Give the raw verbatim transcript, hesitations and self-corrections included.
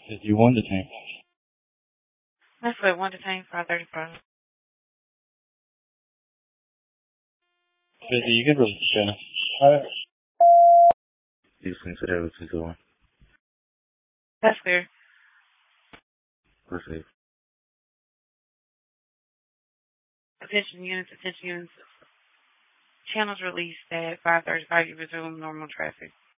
Did you want to tank? That's what one to tank five thirty five. Busy, you can release the channel. Alright. Houston today with two two one. That's clear. Proceed. Attention units, attention units. Channels released at five thirty five. You resume normal traffic.